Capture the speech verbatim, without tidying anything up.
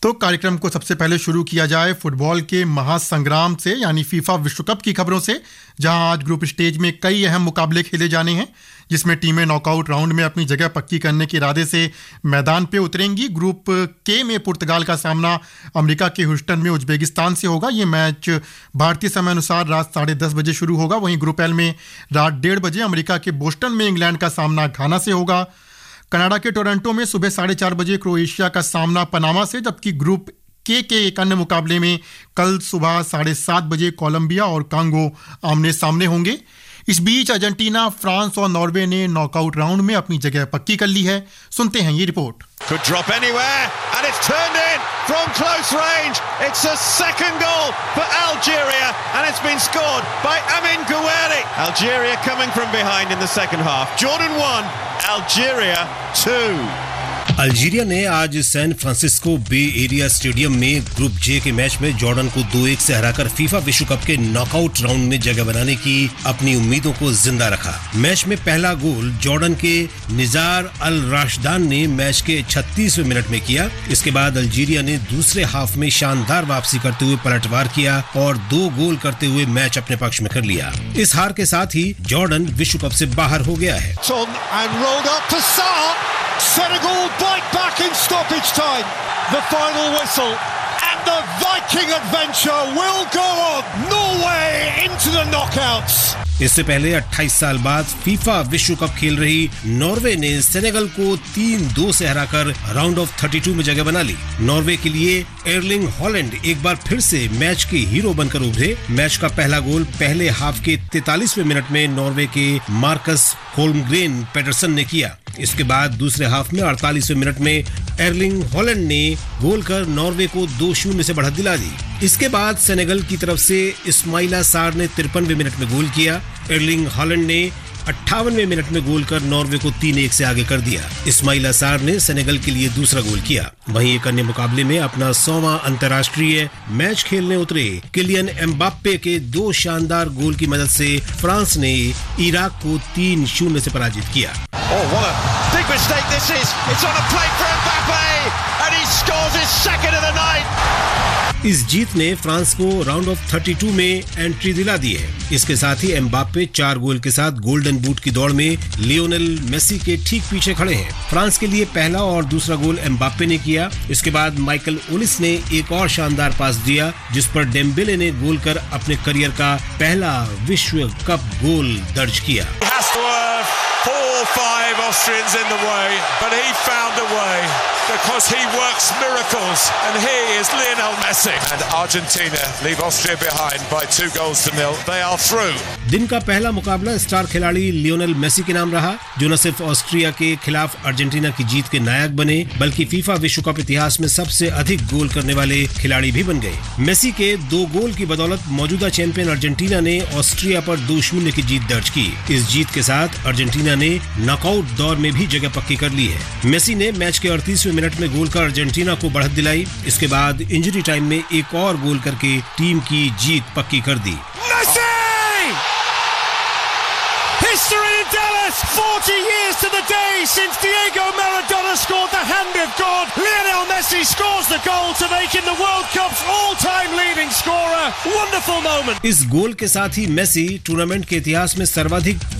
तो कार्यक्रम को सबसे पहले शुरू किया जाए फुटबॉल के महासंग्राम से, यानी फीफा विश्व कप की खबरों से, जहां आज ग्रुप स्टेज में कई अहम मुकाबले खेले जाने हैं, जिसमें टीमें नॉकआउट राउंड में अपनी जगह पक्की करने के इरादे से मैदान पे उतरेंगी। ग्रुप के में पुर्तगाल का सामना अमेरिका के ह्यूस्टन में उज्बेकिस्तान से होगा। ये मैच भारतीय समय अनुसार रात साढ़े दस बजे शुरू होगा। वहीं ग्रुप एल में रात डेढ़ बजे अमेरिका के बोस्टन में इंग्लैंड का सामना घाना से होगा। कनाडा के टोरंटो में सुबह साढ़े चार बजे क्रोएशिया का सामना पनामा से, जबकि ग्रुप के के एक अन्य मुकाबले में कल सुबह साढ़े सात बजे कोलंबिया और कांगो आमने सामने होंगे। इस बीच अर्जेंटीना, फ्रांस और नॉर्वे ने नॉकआउट राउंड में अपनी जगह पक्की कर ली है। सुनते हैं ये report. Could drop anywhere and it's turned in from close range. It's a second goal for Algeria and it's been scored by Amin Gouiri. Algeria coming from behind in the second half. Jordan one, Algeria two. Algeria ने आज San Francisco बे area stadium में group जे के match में Jordan को दो एक से हराकर फीफा विश्व कप के नॉकआउट राउंड में जगह बनाने की अपनी उम्मीदों को जिंदा रखा। मैच में पहला गोल जॉर्डन के निजार अल राशदान ने मैच के छत्तीसवें मिनट में किया। इसके बाद अल्जीरिया ने दूसरे हाफ में शानदार वापसी करते हुए पलटवार किया और दो गोल करते हुए मैच अपने पक्ष में कर लिया। इस हार के साथ ही जॉर्डन विश्व कप से बाहर हो गया है। Senegal bite back in stoppage time. The final whistle and the Viking adventure will go on. Norway into the knockouts. इससे पहले अट्ठाईस साल बाद फीफा विश्व कप खेल रही नॉर्वे ने सेनेगल को तीन दो से हराकर राउंड ऑफ बत्तीस में जगह बना ली। नॉर्वे के लिए एर्लिंग हॉलैंड एक बार फिर से मैच के हीरो बनकर उभरे। मैच का पहला गोल पहले हाफ के तैंतालीसवें मिनट में नॉर्वे के मार्कस होल्मग्रेन पेटरसन ने किया। इसके बाद दूसरे हाफ में अड़तालीसवें मिनट में एर्लिंग हॉलैंड ने गोल कर नॉर्वे को दो शून्य से बढ़त दिला दी। इसके बाद सेनेगल की तरफ से इस्माइला सार ने तिरपनवें मिनट में गोल किया। एर्लिंग हॉलैंड ने अट्ठावनवें मिनट में गोल कर नॉर्वे को तीन एक से आगे कर दिया। इस्माइला सार ने सेनेगल के लिए दूसरा गोल किया। वहीं एक अन्य मुकाबले में अपना सौवां अंतर्राष्ट्रीय मैच खेलने उतरे किलियन एम्बाप्पे के दो शानदार गोल की मदद से फ्रांस ने इराक को तीन शून्य से पराजित किया। Oh, what a big mistake this is. It's on a plate for Mbappe and he scores his second of the night. इस जीत ने फ्रांस को राउंड ऑफ बत्तीस में एंट्री दिला दी है। इसके साथ ही एम्बाप्पे चार गोल के साथ गोल्डन बूट की दौड़ में लियोनेल मेसी के ठीक पीछे खड़े हैं। फ्रांस के लिए पहला और दूसरा गोल एम्बाप्पे ने किया। इसके बाद माइकल ओलिस ने एक और शानदार पास दिया, जिस पर डेम्बेले ने गोल कर अपने करियर का पहला विश्व कप गोल दर्ज किया। Four, five Austrians in the way, but he found a way because he works miracles, and he is Lionel Messi. And Argentina leave Austria behind by two goals to nil. They are through. दिन का पहला मुकाबला star खिलाड़ी Lionel Messi के नाम रहा, जो न सिर्फ ऑस्ट्रिया के खिलाफ अर्जेंटीना की जीत के नायक बने, बल्कि फीफा विश्व कप इतिहास में सबसे अधिक गोल करने वाले खिलाड़ी भी बन गए। मेसी के दो गोल की बदौलत मौजूदा चैंपियन अर्जेंटीना ने ऑस्ट्रिया पर दो शून्य की जीत दर्ज की। इस जीत के साथ अर्जेंटीना ने नॉकआउट दौर में भी जगह पक्की कर ली है। मेसी ने मैच के अड़तीसवें मिनट में गोल कर अर्जेंटीना को बढ़त दिलाई। इसके बाद इंजरी टाइम में एक और गोल करके टीम की जीत पक्की कर दी। History in Dallas, forty years to the day since Diego Maradona scored the hand of God. Lionel Messi scores the goal to make him the World Cup's all-time leading scorer. Wonderful moment. इस गोल के साथ ही Messi tournament के इतिहास में सर्वाधिक